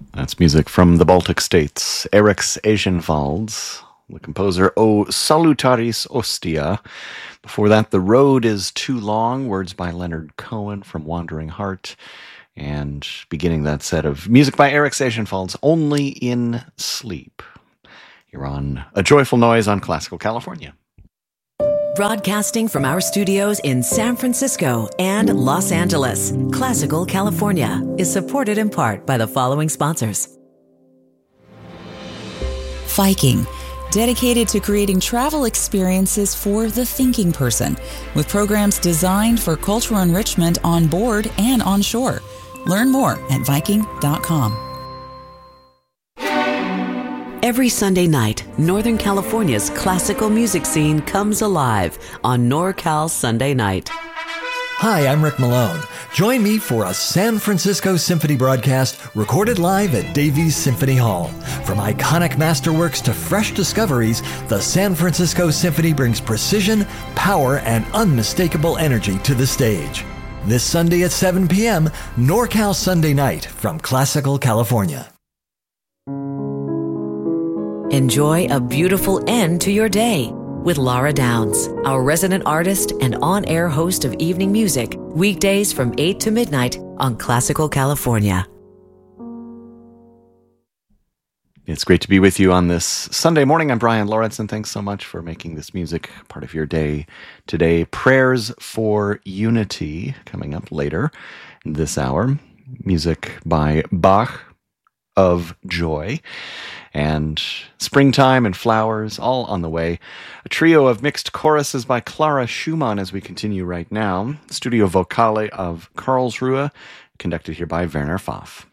That's music from the Baltic states. Eriks Eschenwalds, the composer O Salutaris Ostia. Before that, The Road is Too Long, words by Leonard Cohen from Wandering Heart. And beginning that set of music by Eriks Eschenwalds, Only in Sleep. You're on A Joyful Noise on Classical California. Broadcasting from our studios in San Francisco and Los Angeles, Classical California is supported in part by the following sponsors. Viking, dedicated to creating travel experiences for the thinking person, with programs designed for cultural enrichment on board and on shore. Learn more at Viking.com. Every Sunday night, Northern California's classical music scene comes alive on NorCal Sunday Night. Hi, I'm Rick Malone. Join me for a San Francisco Symphony broadcast recorded live at Davies Symphony Hall. From iconic masterworks to fresh discoveries, the San Francisco Symphony brings precision, power, and unmistakable energy to the stage. This Sunday at 7 p.m., NorCal Sunday Night from Classical California. Enjoy a beautiful end to your day with Laura Downs, our resident artist and on-air host of evening music, weekdays from 8 to midnight on Classical California. It's great to be with you on this Sunday morning. I'm Brian Lorentzen. Thanks so much for making this music part of your day today. Prayers for Unity coming up later in this hour. Music by Bach of Joy. And Springtime and Flowers, all on the way. A trio of mixed choruses by Clara Schumann as we continue right now. Studio Vocale of Karlsruhe, conducted here by Werner Pfaff.